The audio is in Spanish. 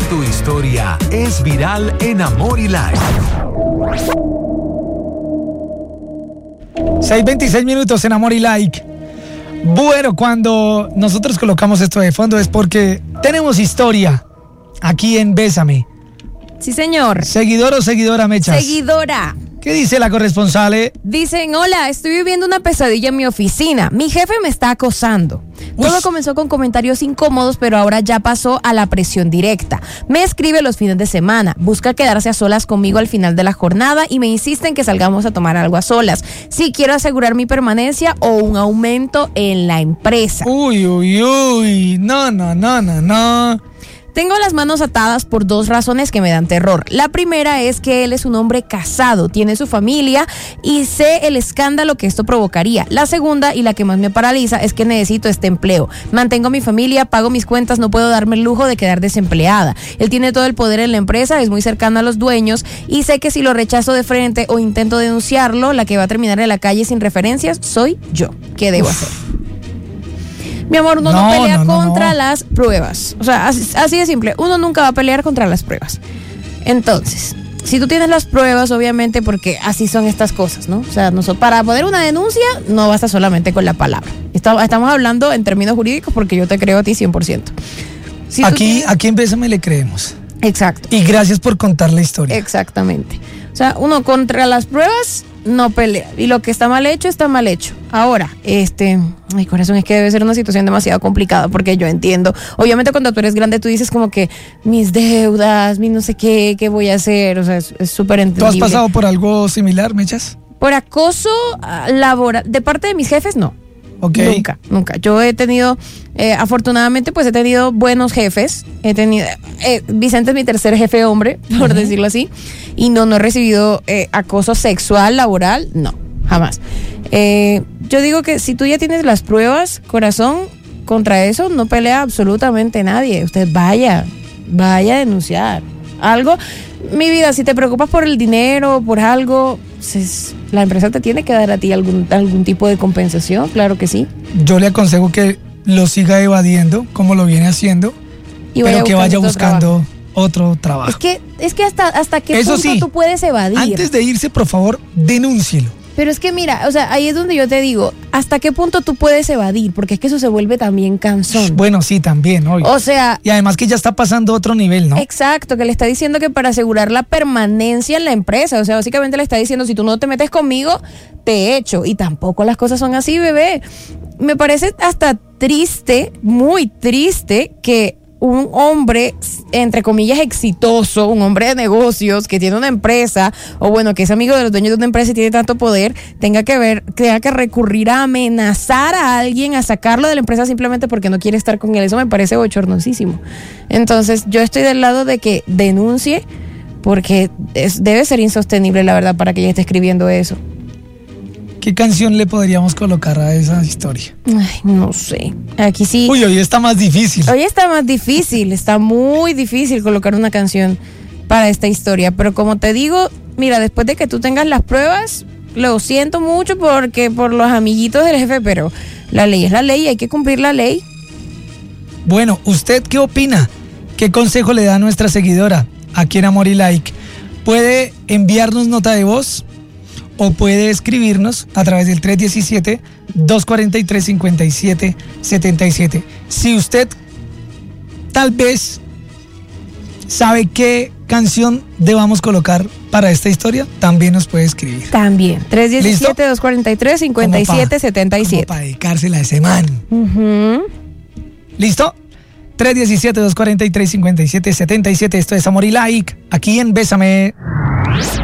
Tu historia es viral en Amor y Like. 6:26 minutos en Amor y Like. Bueno, cuando nosotros colocamos esto de fondo es porque tenemos historia aquí en Bésame. Sí, señor. ¿Seguidor o seguidora, Mechas? Seguidora. ¿Qué dice la corresponsal? Dicen, hola, estoy viviendo una pesadilla en mi oficina. Mi jefe me está acosando. Todo comenzó con comentarios incómodos, pero ahora ya pasó a la presión directa. Me escribe los fines de semana, busca quedarse a solas conmigo al final de la jornada y me insiste en que salgamos a tomar algo a solas. Si quiero asegurar mi permanencia o un aumento en la empresa. Uy, no. Tengo las manos atadas por dos razones que me dan terror. La primera es que él es un hombre casado, tiene su familia y sé el escándalo que esto provocaría. La segunda y la que más me paraliza es que necesito este empleo. Mantengo a mi familia, pago mis cuentas, no puedo darme el lujo de quedar desempleada. Él tiene todo el poder en la empresa, es muy cercano a los dueños y sé que si lo rechazo de frente o intento denunciarlo, la que va a terminar en la calle sin referencias soy yo. ¿Qué debo hacer? Mi amor, uno no pelea contra las pruebas. O sea, así de simple. Uno nunca va a pelear contra las pruebas. Entonces, si tú tienes las pruebas, obviamente, porque así son estas cosas, ¿no? O sea, para poner una denuncia, no basta solamente con la palabra. Estamos hablando en términos jurídicos porque yo te creo a ti 100%. Aquí en Bésame le creemos. Exacto. Y gracias por contar la historia. Exactamente. O sea, uno contra las pruebas no pelea. Y lo que está mal hecho, está mal hecho. Ahora, ay, corazón, es que debe ser una situación demasiado complicada porque yo entiendo. Obviamente cuando tú eres grande tú dices como que mis deudas, mi no sé qué voy a hacer. O sea, es súper entendible. ¿Tú has pasado por algo similar, Mechas? Por acoso laboral, de parte de mis jefes, no. Okay. Nunca. Yo he tenido, afortunadamente, pues he tenido buenos jefes. Vicente es mi tercer jefe hombre, por decirlo así. Y no he recibido acoso sexual, laboral, no, jamás. Yo digo que si tú ya tienes las pruebas, corazón, contra eso no pelea absolutamente nadie. Usted vaya a denunciar algo. Mi vida, si te preocupas por el dinero, por algo, pues la empresa te tiene que dar a ti algún tipo de compensación, claro que sí. Yo le aconsejo que lo siga evadiendo como lo viene haciendo, pero que vaya buscando otro trabajo. Es que hasta qué punto tú puedes evadir. Antes de irse, por favor, denúncielo. Pero es que mira, o sea, ahí es donde yo te digo, ¿hasta qué punto tú puedes evadir? Porque es que eso se vuelve también cansón. Bueno, sí, también, obvio. O sea... Y además que ya está pasando a otro nivel, ¿no? Exacto, que le está diciendo que para asegurar la permanencia en la empresa, o sea, básicamente le está diciendo, si tú no te metes conmigo, te echo. Y tampoco las cosas son así, bebé. Me parece hasta triste, muy triste, que un hombre, entre comillas, exitoso, un hombre de negocios que tiene una empresa, o bueno, que es amigo de los dueños de una empresa y tiene tanto poder, tenga que recurrir a amenazar a alguien, a sacarlo de la empresa simplemente porque no quiere estar con él. Eso me parece bochornosísimo. Entonces, yo estoy del lado de que denuncie, porque debe ser insostenible, la verdad, para que ella esté escribiendo eso. ¿Qué canción le podríamos colocar a esa historia? Ay, no sé. Aquí sí. Uy, hoy está más difícil. Hoy está más difícil, está muy difícil colocar una canción para esta historia. Pero como te digo, mira, después de que tú tengas las pruebas, lo siento mucho porque por los amiguitos del jefe, pero la ley es la ley y hay que cumplir la ley. Bueno, ¿usted qué opina? ¿Qué consejo le da a nuestra seguidora aquí en Amor y Like? Puede enviarnos nota de voz o puede escribirnos a través del 317-243-5777. Si usted tal vez sabe qué canción debamos colocar para esta historia, también nos puede escribir. También, 317-243-5777. Para dedicársela a ese man. ¿Listo? 317-243-5777. Esto es Amor y Like, aquí en Bésame.